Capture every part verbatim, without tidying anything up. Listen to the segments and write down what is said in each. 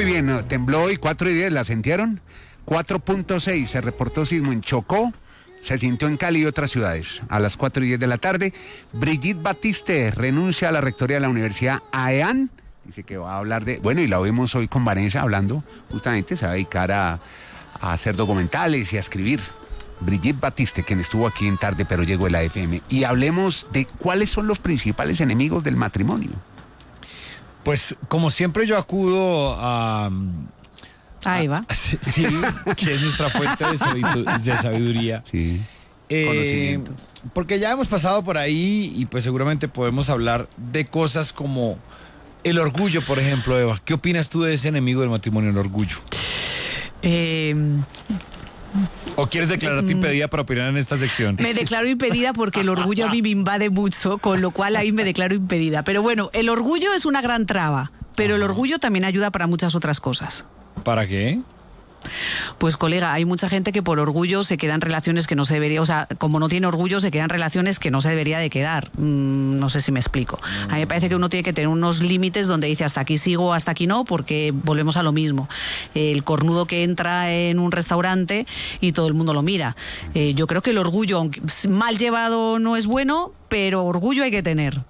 bien, ¿no? Tembló hoy cuatro y diez, ¿la sintieron? cuatro punto seis, se reportó sismo en Chocó, se sintió en Cali y otras ciudades. A las cuatro y diez de la tarde, Brigitte Batiste renuncia a la rectoría de la Universidad A E A N. Dice que va a hablar de... Bueno, y la oímos hoy con Vanessa hablando, justamente se va a dedicar a, a hacer documentales y a escribir. Brigitte Batiste, quien estuvo aquí en Tarde, pero llegó el A F M. Y hablemos de cuáles son los principales enemigos del matrimonio. Pues, como siempre, yo acudo a... Ahí va. A, sí, que es nuestra fuente de, sabidu- de sabiduría. Sí. Eh, Conocimiento. porque ya hemos pasado por ahí y pues seguramente podemos hablar de cosas como el orgullo, por ejemplo, Eva. ¿Qué opinas tú de ese enemigo del matrimonio, el orgullo? Eh, ¿O quieres declararte impedida para opinar en esta sección? me declaro impedida porque el orgullo a mí me invade mucho, con lo cual ahí me declaro impedida. Pero bueno, el orgullo es una gran traba, pero el orgullo también ayuda para muchas otras cosas. ¿Para qué? Pues colega, hay mucha gente que por orgullo se queda en relaciones que no se debería, o sea, como no tiene orgullo se queda en relaciones que no se debería de quedar. Mm, no sé si me explico. A mí me parece que uno tiene que tener unos límites donde dice hasta aquí sigo, hasta aquí no, porque volvemos a lo mismo. El cornudo que entra en un restaurante y todo el mundo lo mira. Eh, yo creo que el orgullo, aunque mal llevado no es bueno, pero orgullo hay que tener.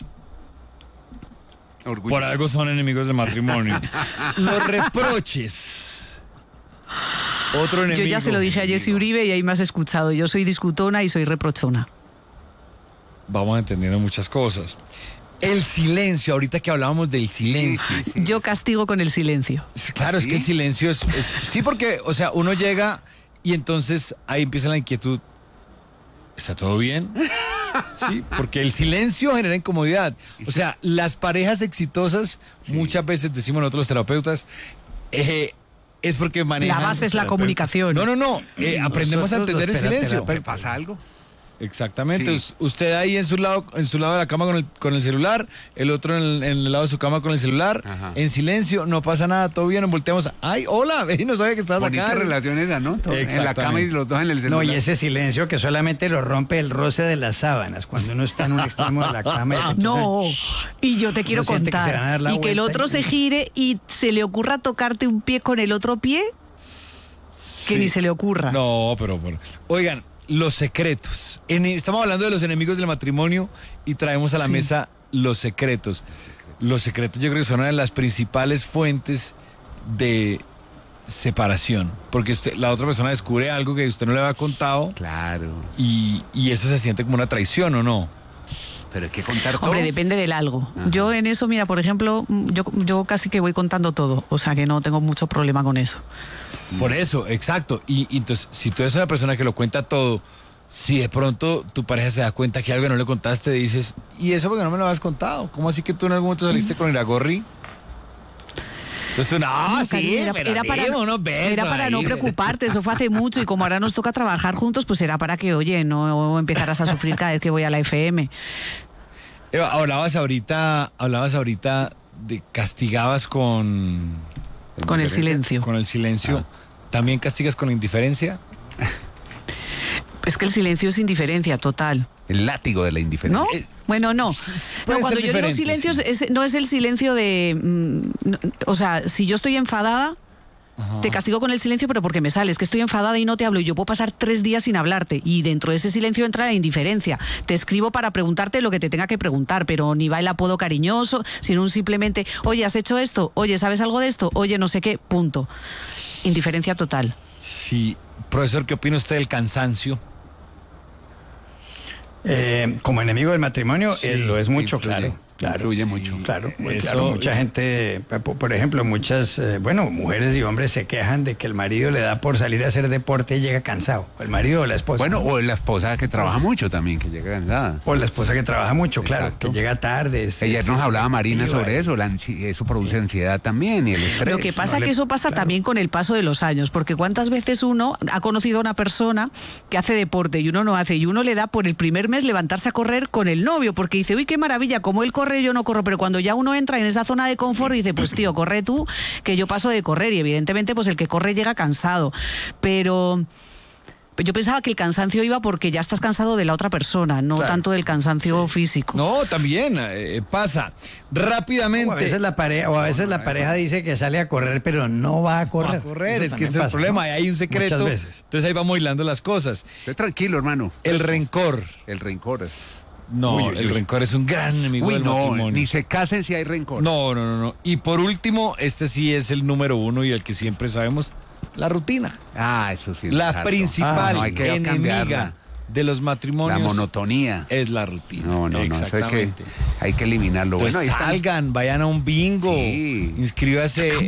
Orgullo. Por algo son enemigos del matrimonio. Los reproches. Otro enemigo. Yo ya se lo dije a Jessy Uribe y ahí me has escuchado. Yo soy discutona y soy reprochona. Vamos entendiendo muchas cosas. El silencio, ahorita que hablábamos del silencio. Sí, sí, sí. Yo castigo con el silencio. Claro, ¿Sí? es que el silencio es, es... Sí, porque, o sea, uno llega y entonces ahí empieza la inquietud. ¿Está todo bien? Sí, porque el silencio genera incomodidad. O sea, las parejas exitosas, Sí. muchas veces decimos nosotros los terapeutas, eh, es porque manejan... La base es la comunicación. No, no, no, eh, aprendemos a entender el silencio. ¿Te pasa algo? Exactamente. Sí. Us- Usted ahí en su lado, en su lado de la cama con el, con el celular, el otro en el, en el lado de su cama con el celular, Ajá. en silencio, no pasa nada, todo bien, nos volteamos. Ay, hola, ve, no sabía que estabas Bonita acá. relación esa, ¿no? Todo en la cama y los dos en el celular. No, y ese silencio que solamente lo rompe el roce de las sábanas, cuando uno está en un extremo de la cama. Y No, y yo te quiero ¿No siente que se van a contar. dar la Y que el vuelta otro y- se gire y se le ocurra tocarte un pie con el otro pie, que Sí. ni se le ocurra. No, pero, pero- oigan, los secretos. En- estamos hablando de los enemigos del matrimonio y traemos a la Sí. mesa los secretos. Los secretos yo creo que son una de las principales fuentes de separación, porque usted, la otra persona descubre algo que usted no le había contado Claro. y, y eso se siente como una traición, ¿o no? Pero hay que contar todo. Hombre, depende del algo. Ajá. Yo en eso, mira, por ejemplo, yo, yo casi que voy contando todo, o sea que no tengo mucho problema con eso. Por eso, exacto. Y, y entonces, si tú eres una persona que lo cuenta todo, si de pronto tu pareja se da cuenta que algo no le contaste, dices, ¿y eso porque no me lo has contado? ¿Cómo así que tú en algún momento saliste con Iragorri? Entonces tú, no, No, sí, cariño, era, pero era para, dime unos besos era para no ahí". preocuparte, eso fue hace mucho y como ahora nos toca trabajar juntos, pues era para que, oye, no empezaras a sufrir cada vez que voy a la F M. Eva, hablabas ahorita, hablabas ahorita de castigabas con... Con el silencio. Con el silencio. ¿También castigas con indiferencia? Es que el silencio es indiferencia total, El látigo de la indiferencia. ¿no? Eh, Bueno, no. puede No, cuando ser yo digo diferente, silencio, sí. es- no es el silencio de... mm, no, o sea, si yo estoy enfadada, Ajá. te castigo con el silencio, pero porque me sales, que estoy enfadada y no te hablo, y yo puedo pasar tres días sin hablarte, y dentro de ese silencio entra la indiferencia. Te escribo para preguntarte lo que te tenga que preguntar, pero ni va el apodo cariñoso, sino un simplemente, oye, ¿has hecho esto? Oye, ¿sabes algo de esto? Oye, no sé qué, punto. Indiferencia total. Sí. Profesor, ¿qué opina usted del cansancio? Eh, como enemigo del matrimonio, Sí, eh, lo es mucho, influye, claro. Claro, influye sí, mucho. Claro, muy Eso- claro. Mucha gente, por por ejemplo, muchas, eh, bueno, mujeres y hombres se quejan de que el marido le da por salir a hacer deporte y llega cansado. El marido o la esposa. Bueno, o la esposa que trabaja mucho también, que llega cansada. O la esposa que trabaja mucho, claro, Exacto. que llega tarde. es- Ayer es- nos es hablaba Marina activa, sobre eso, la ansi- eso produce ansiedad también y el estrés. Lo que pasa no le- que eso pasa claro. también con el paso de los años, porque cuántas veces uno ha conocido a una persona que hace deporte y uno no hace, y uno le da por el primer mes levantarse a correr con el novio, porque dice, uy, qué maravilla, como él corre, yo no corro, pero cuando ya uno entra en esa zona de confort, dice, pues tío, corre tú, que yo paso de correr, y evidentemente pues el que corre llega cansado, pero... Yo pensaba que el cansancio iba porque ya estás cansado de la otra persona, no Claro. tanto del cansancio físico. No, también eh, pasa. Rápidamente. O a veces la pareja, o a veces la pareja dice que sale a correr, pero no va a correr. a correr, Eso es que también ese es el pasa, problema, ¿no? ahí hay un secreto. Muchas veces. Entonces ahí vamos hilando las cosas. Esté tranquilo, hermano. El rencor. El rencor. No, Uy, uy, el uy. rencor es un gran enemigo Uy, del no, matrimonio. ni se casen si hay rencor. No, no, no, no. Y por último, este sí es el número uno y el que siempre sabemos, la rutina. Ah, eso sí. La exacto. principal Ah, no, hay que enemiga cambiarla. de los matrimonios La monotonía. es la rutina. No, no, no, eso hay que, Exactamente. hay que eliminarlo. Entonces Bueno, ahí está. salgan, vayan a un bingo, Sí. inscríbase.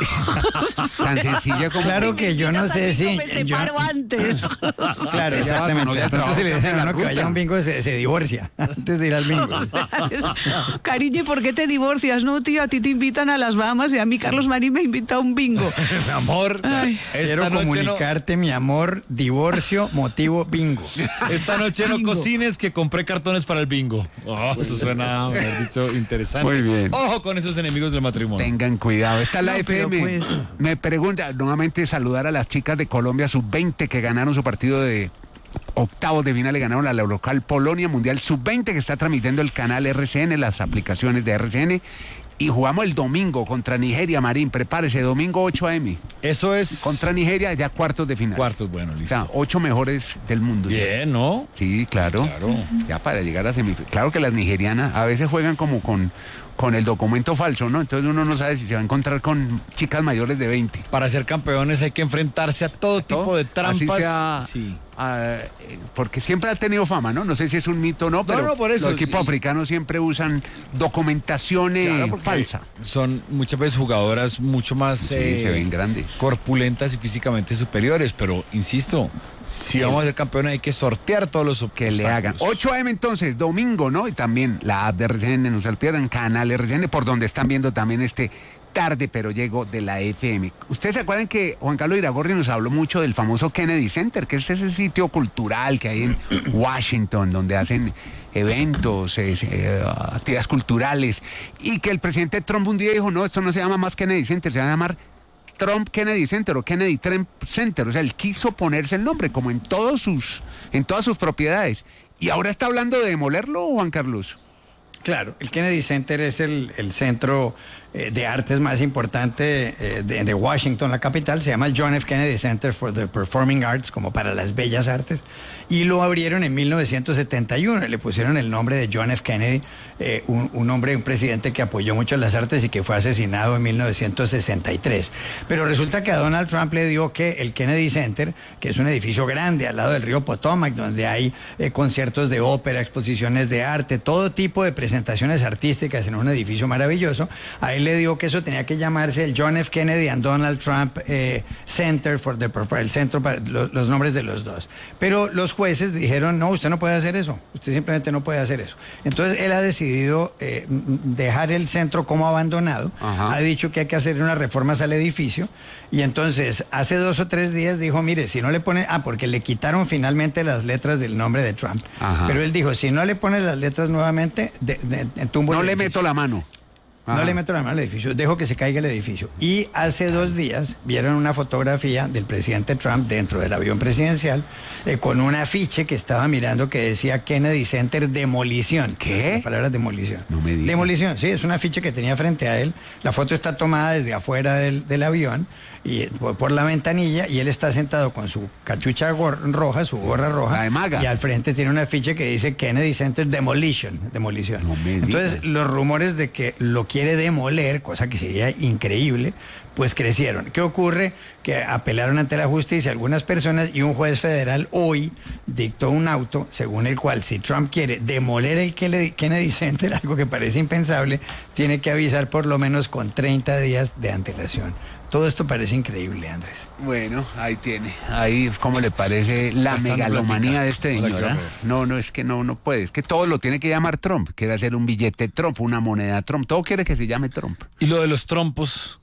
Tan sencilla como... Claro que yo no sé si. Me yo- separo antes. Claro, Ya exactamente. vas, no, ya De pronto trabaja si le dicen en la a uno que ruta. vaya a un bingo, se, se divorcia antes de ir al bingo. Cariño, ¿y por qué te divorcias? No, tío, a ti te invitan a las Bahamas y a mí Carlos Marín me invita a un bingo. Mi amor, Ay. esta Quiero noche no- comunicarte, mi amor, divorcio, motivo, bingo. Esta noche no Bingo. cocines que compré cartones para el bingo. Oh, eso suena, mejor dicho, interesante. Muy bien. Ojo con esos enemigos del matrimonio. Tengan cuidado. Está la No, pero F M. pues- Me pregunta, nuevamente saludar a las chicas de Colombia sub veinte que ganaron su partido de octavos de final, le ganaron a la local Polonia Mundial sub veinte que está transmitiendo el canal R C N, las aplicaciones de R C N. Y jugamos el domingo contra Nigeria, Marín. Prepárese, domingo ocho a eme. Eso es Contra Nigeria, ya cuartos de final. cuartos, bueno, O listo. sea, ocho mejores del mundo. Bien, ¿no? Sí, claro. Claro. Ya para llegar a semifinal. Claro que las nigerianas a veces juegan como con, con el documento falso, ¿no? Entonces uno no sabe si se va a encontrar con chicas mayores de veinte. Para ser campeones hay que enfrentarse a todo tipo de trampas. Así sea, Sí. ah, eh, porque siempre ha tenido fama, ¿no? No sé si es un mito o no, pero no, por eso. los equipos Y- africanos siempre usan documentación eh, Claro, porque falsa. Son muchas veces jugadoras mucho más Sí, eh, se ven grandes. corpulentas y físicamente superiores, pero insisto, si vamos a ser campeones hay que sortear todos los Que le hagan. obstáculos. ocho a eme entonces, domingo, ¿no? Y también la app de R C N, no se lo pierdan, canal R C N, por donde están viendo también este tarde, pero llego de la F M. ¿Ustedes se acuerdan que Juan Carlos Iragorri nos habló mucho del famoso Kennedy Center, que es ese sitio cultural que hay en Washington, donde hacen eventos, es, eh, actividades culturales, y que el presidente Trump un día dijo, no, esto no se llama más Kennedy Center, se va a llamar Trump Kennedy Center o Kennedy Trump Center? O sea, él quiso ponerse el nombre, como en todos sus, en todas sus propiedades. Y ahora está hablando de demolerlo, Juan Carlos. Claro, el Kennedy Center es el, el centro eh, de artes más importante eh, de, de Washington, la capital. Se llama el John F. Kennedy Center for the Performing Arts, como para las bellas artes. Y lo abrieron en mil novecientos setenta y uno. Le pusieron el nombre de John F. Kennedy, eh, un, un hombre, un presidente que apoyó mucho las artes y que fue asesinado en mil novecientos sesenta y tres. Pero resulta que a Donald Trump le dio que el Kennedy Center, que es un edificio grande al lado del río Potomac, donde hay eh, conciertos de ópera, exposiciones de arte, todo tipo de presentaciones artísticas en un edificio maravilloso, a él le dio que eso tenía que llamarse el John F. Kennedy and Donald Trump eh, Center for the Perfor- el centro para lo- los nombres de los dos. Pero los jueces dijeron, no, usted no puede hacer eso, usted simplemente no puede hacer eso. Entonces él ha decidido eh, m- dejar el centro como abandonado, Ajá. ha dicho que hay que hacer unas reformas al edificio, y entonces hace dos o tres días dijo, mire, si no le pone, ah, porque le quitaron finalmente las letras del nombre de Trump, Ajá. pero él dijo, si no le pone las letras nuevamente, de, de- de- tumbo el No le edificio. meto la mano. No Ajá. le meto la mano al edificio, dejo que se caiga el edificio. Y hace dos días vieron una fotografía del presidente Trump dentro del avión presidencial eh, con un afiche que estaba mirando que decía Kennedy Center Demolición. ¿Qué? La palabra demolición. No me digas. Demolición, sí, es un afiche que tenía frente a él. La foto está tomada desde afuera del, del avión y eh, por, por la ventanilla, y él está sentado con su cachucha gor- roja, su gorra roja. La de maga. Y al frente tiene un afiche que dice Kennedy Center Demolition. Demolición. No me Entonces, digas. los rumores de que lo quiere demoler, cosa que sería increíble, pues crecieron. ¿Qué ocurre? Que apelaron ante la justicia algunas personas y un juez federal hoy dictó un auto según el cual si Trump quiere demoler el Kennedy Kennedy Center, algo que parece impensable, tiene que avisar por lo menos con treinta días de antelación. Todo esto parece increíble, Andrés. Bueno, ahí tiene. Ahí, ¿cómo le parece la Bastante megalomanía plática. de este O sea, señor? que ah? horror. No, no, es que no, no puede. Es que todo lo tiene que llamar Trump. Quiere hacer un billete Trump, una moneda Trump. Todo quiere que se llame Trump. Y lo de los trompos.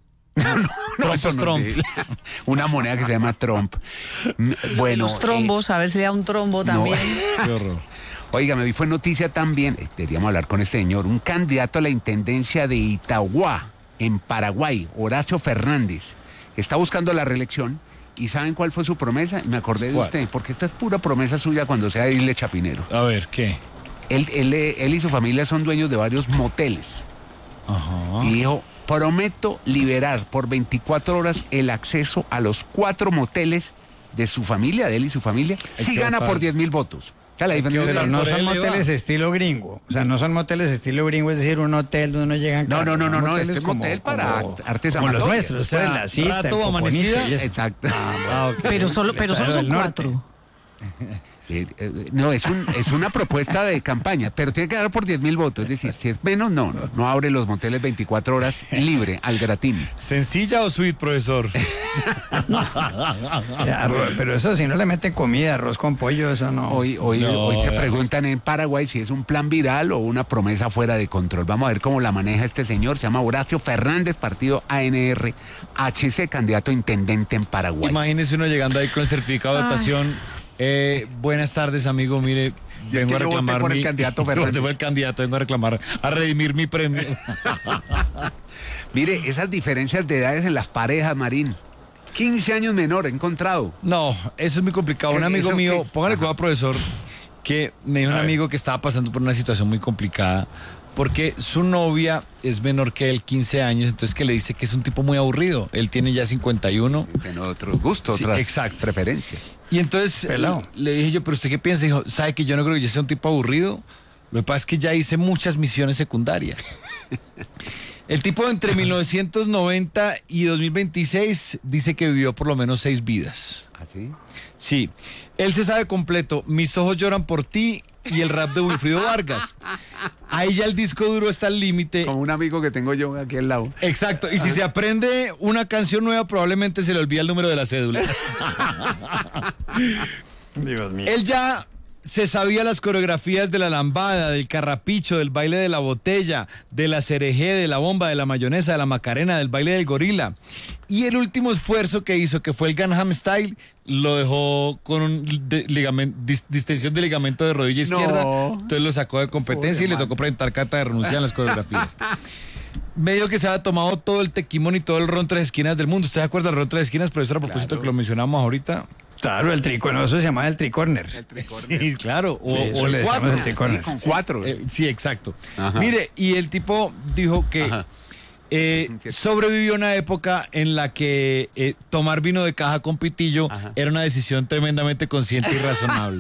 No, Trompos eso no Trump. es de- Una moneda que se llama Trump. Mm, Bueno. Los trombos, a ver si le da un trombo eh, no. también. Qué horror. Oiga, me vi fue noticia también, eh, deberíamos hablar con este señor, un candidato a la intendencia de Itagua, en Paraguay, Horacio Fernández, está buscando la reelección ¿Y saben cuál fue su promesa? Me acordé de ¿Cuál? usted, porque esta es pura promesa suya cuando sea Isle Chapinero. A ver, ¿qué? Él, él, él y su familia son dueños de varios moteles. Ajá. Y dijo, prometo liberar por veinticuatro horas el acceso a los cuatro moteles de su familia, de él y su familia, Hay si que gana votar. por diez mil votos. O sea, la Hay que diferencia- Pero no Por son él le va. moteles estilo gringo. O sea, no son moteles estilo gringo, es decir, un hotel donde uno llega en No, carro, no, no, son no, no, moteles este es motel para como- artes como los amatorias. nuestros, O sea, pues, la cita, rato el o poponito amanecida. y eso. Exacto. Ah, ok. Pero solo, pero solo Estado son del Norte. cuatro. Eh, eh, no, es, un, es una propuesta de campaña, pero tiene que dar por diez mil votos. Es decir, si es menos, no, no, no abre los moteles veinticuatro horas libre al gratín. ¿Sencilla o sweet, profesor? Ya, arro- pero eso si no le meten comida, arroz con pollo, eso no. Hoy, hoy, No, hoy se veamos. preguntan en Paraguay si es un plan viral o una promesa fuera de control. Vamos a ver cómo la maneja este señor. Se llama Horacio Fernández, partido A N R H C, candidato a intendente en Paraguay. Imagínese uno llegando ahí con el certificado de votación. Eh, buenas tardes, amigo. Mire, Y es vengo que a yo voté reclamar por el mi- candidato Yo voté Fernández. por el candidato, vengo a reclamar, a redimir mi premio. Mire, esas diferencias de edades en las parejas, Marín. quince años menor, he encontrado. No, eso es muy complicado. Un ¿Qué- amigo eso mío, qué? póngale Ajá. cuidado, profesor, que me dijo un amigo que estaba pasando por una situación muy complicada porque su novia es menor que él, quince años, entonces que le dice que es un tipo muy aburrido. Él tiene ya cincuenta y uno. Tiene otros gustos, Sí, otras exacto. preferencias. Y entonces Pelao. le dije yo, pero ¿usted qué piensa? Dijo, ¿sabe que yo no creo que yo sea un tipo aburrido? Lo que pasa es que ya hice muchas misiones secundarias. El tipo entre mil novecientos noventa y dos mil veintiséis dice que vivió por lo menos seis vidas. ¿Así? Sí, él se sabe completo, Mis ojos lloran por ti y el rap de Wilfrido Vargas. Ahí ya el disco duro está al límite. Como un amigo que tengo yo aquí al lado. Exacto, y si se aprende una canción nueva probablemente se le olvida el número de la cédula. Dios mío. Él ya se sabía las coreografías de la lambada, del carrapicho, del baile de la botella, de la cereje, de la bomba, de la mayonesa, de la macarena, del baile del gorila. Y el último esfuerzo que hizo, que fue el Gangnam Style, lo dejó con un de- ligamen- dis- distensión de ligamento de rodilla No. izquierda. Entonces lo sacó de competencia Pobre y le man. tocó presentar carta de renuncia en las coreografías. Medio que se había tomado todo el tequimón y todo el ron tres esquinas del mundo. ¿Usted se acuerda del ron tres esquinas, profesor? A propósito Claro. que lo mencionamos ahorita. Claro, el triconoso se llama el tricorner. Sí, claro. O, Sí, o eso el le cuatro. decimos el tricorner. Con cuatro. Eh, sí, exacto. Ajá. Mire, y el tipo dijo que Ajá. eh, sobrevivió una época en la que eh, tomar vino de caja con pitillo Ajá. era una decisión tremendamente consciente y razonable.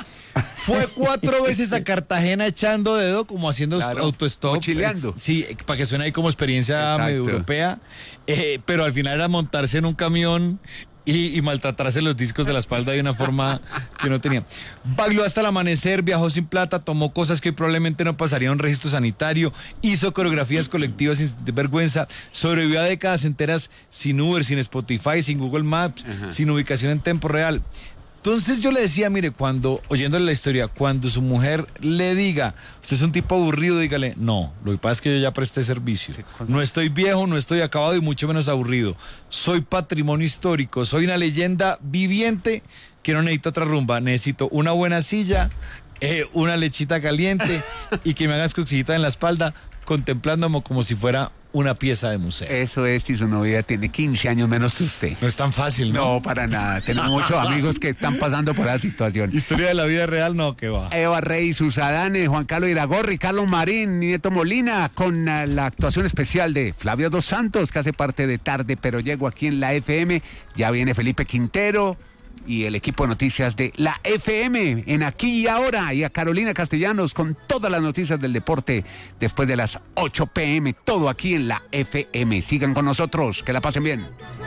Fue cuatro veces a Cartagena echando dedo, como haciendo Claro, autostop. mochileando. Eh, Sí, eh, para que suene ahí como experiencia Exacto. medio europea. Eh, pero al final era montarse en un camión y, y maltratarse los discos de la espalda de una forma que no tenía. Bailó hasta el amanecer, viajó sin plata, tomó cosas que probablemente no pasarían un registro sanitario, hizo coreografías colectivas sin vergüenza, sobrevivió a décadas enteras sin Uber, sin Spotify, sin Google Maps, Ajá. sin ubicación en tiempo real. Entonces yo le decía, mire, cuando, oyéndole la historia, cuando su mujer le diga, usted es un tipo aburrido, dígale, no, lo que pasa es que yo ya presté servicio. No estoy viejo, no estoy acabado y mucho menos aburrido. Soy patrimonio histórico, soy una leyenda viviente que no necesito otra rumba, necesito una buena silla, eh, una lechita caliente y que me hagas cosquillita en la espalda, contemplándome como si fuera una pieza de museo. Eso es, si su novia tiene quince años menos que usted. No es tan fácil, ¿no? No, para nada. Tenemos muchos amigos que están pasando por esa situación. Historia de la vida real, no, que va. Eva Rey, Susadane, Juan Carlos Iragorri, Carlos Marín, Nieto Molina, con uh, la actuación especial de Flavio Dos Santos, que hace parte de Tarde, pero llego aquí en la F M. Ya viene Felipe Quintero y el equipo de noticias de la F M en Aquí y Ahora, y a Carolina Castellanos con todas las noticias del deporte después de las ocho p m Todo aquí en la F M. Sigan con nosotros, que la pasen bien.